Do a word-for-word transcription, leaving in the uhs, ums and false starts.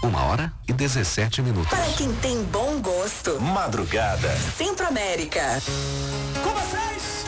Uma hora e dezessete minutos. Para quem tem bom gosto. Madrugada. Centro América. Com vocês.